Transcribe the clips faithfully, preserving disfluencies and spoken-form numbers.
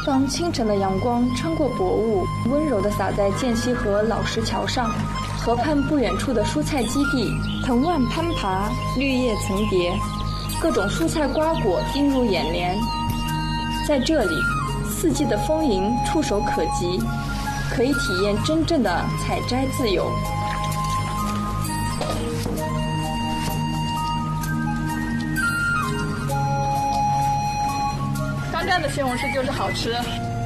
方清晨的阳光穿过薄雾，温柔地洒在涧西河老石桥上。河畔不远处的蔬菜基地，藤蔓攀爬，绿叶层叠，各种蔬菜瓜果映入眼帘。在这里，四季的丰盈触手可及，可以体验真正的采摘自由。 刚摘的西红柿就是好吃。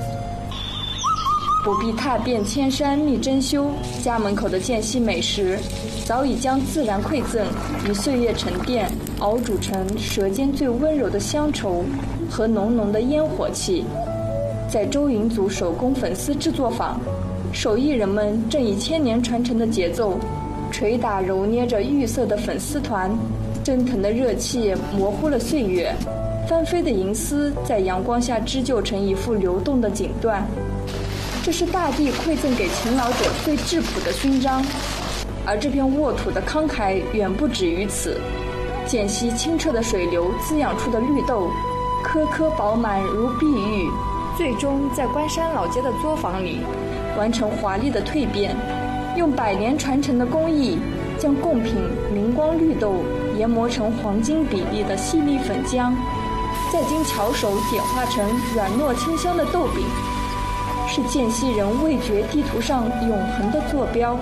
不必踏遍千山觅珍馐，家门口的涧西美食早已将自然馈赠与岁月沉淀熬煮成舌尖最温柔的乡愁和浓浓的烟火气。在周云族手工粉丝制作坊，手艺人们正以千年传承的节奏捶打揉捏着玉色的粉丝团，蒸腾的热气模糊了岁月，翻飞的银丝在阳光下织就成一幅流动的锦缎。这是大地馈赠给勤劳者最质朴的勋章，而这片沃土的慷慨远不止于此。涧西清澈的水流滋养出的绿豆，颗颗饱满如碧玉，最终在关山老街的作坊里完成华丽的蜕变，用百年传承的工艺，将贡品明光绿豆研磨成黄金比例的细粒粉浆，再经巧手点化成软糯清香的豆饼，是涧西人味觉地图上永恒的坐标。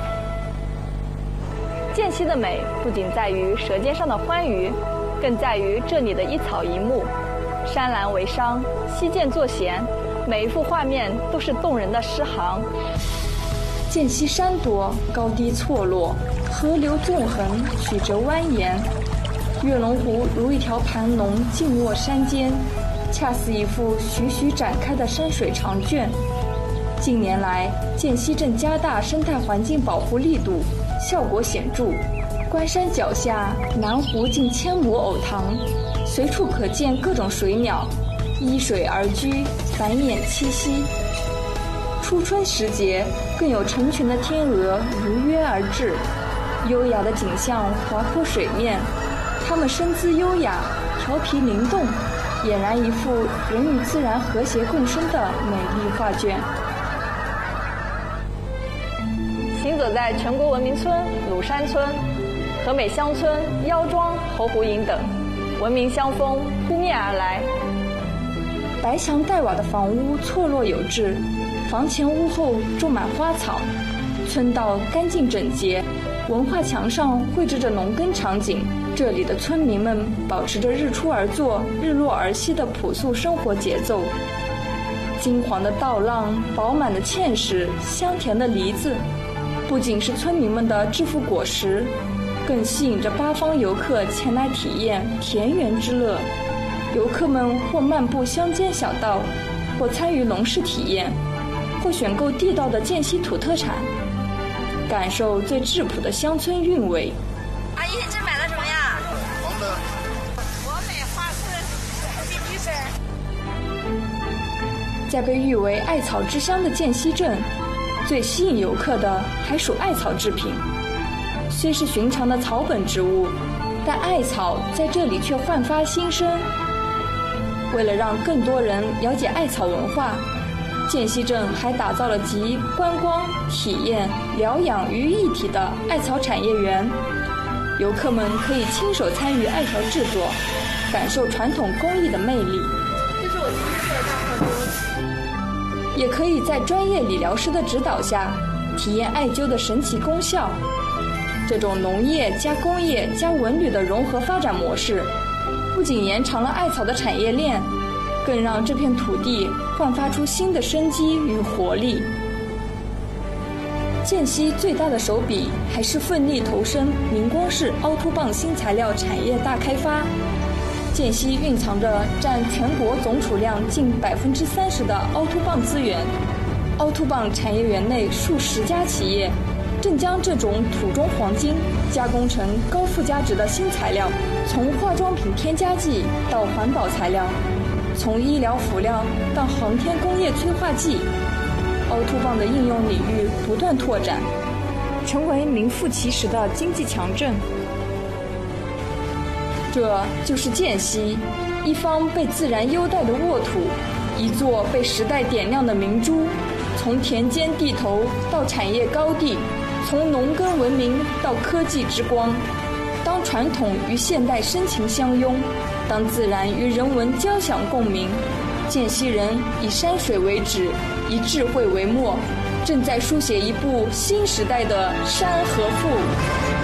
涧西的美不仅在于舌尖上的欢愉，更在于这里的一草一木。山岚为商，溪涧作弦，每一幅画面都是动人的诗行。 涧西山多，高低错落，河流纵横，曲折蜿蜒。月龙湖如一条盘龙静卧山间，恰似一幅徐徐展开的山水长卷。近年来，涧西正加大生态环境保护力度，效果显著。关山脚下，南湖近千亩藕塘，随处可见各种水鸟，依水而居，繁衍栖息。初春时节，更有成群的天鹅如约而至，优雅的景象划破水面，它们身姿优雅，调皮灵动，俨然一幅人与自然和谐共生的美丽画卷。 行走在全国文明村、鲁山村、和美乡村、腰庄、侯湖营等，文明乡风扑面而来。 白墙黛瓦的房屋错落有致，房前屋后种满花草，村道干净整洁，文化墙上绘制着农耕场景。这里的村民们保持着日出而作、日落而息的朴素生活节奏。金黄的稻浪、饱满的芡实、香甜的梨子，不仅是村民们的致富果实，更吸引着八方游客前来体验田园之乐。游客们或漫步乡间小道，或参与农事体验，或选购地道的涧西土特产，感受最质朴的乡村韵味。 阿姨，这买的什么呀？ 黄的。 我买花丝、鸡皮粉。 在被誉为艾草之乡的涧西镇，最吸引游客的还属艾草制品。虽是寻常的草本植物，但艾草在这里却焕发新生。为了让更多人了解艾草文化，涧西镇还打造了集观光、体验、疗养于一体的艾草产业园。游客们可以亲手参与艾条制作，感受传统工艺的魅力。 这是我亲自做的大泡粥。 也可以在专业理疗师的指导下，体验艾灸的神奇功效。这种农业加工业加文旅的融合发展模式，不仅延长了艾草的产业链，更让这片土地焕发出新的生机与活力。涧西最大的手笔还是奋力投身明光市凹凸棒新材料产业大开发。涧西蕴藏着占全国总储量近百分之三十的凹凸棒资源，凹凸棒产业园内数十家企业正将这种土中黄金加工成高附加值的新材料，从化妆品添加剂到环保材料，从医疗辅料到航天工业催化剂，凹凸棒的应用领域不断拓展，成为名副其实的经济强镇。这就是涧西，一方被自然优待的沃土， 一座被时代点亮的明珠，从田间地头到产业高地，从农耕文明到科技之光。当传统与现代深情相拥，当自然与人文交响共鸣，见溪人以山水为纸，以智慧为墨，正在书写一部新时代的《山河赋》。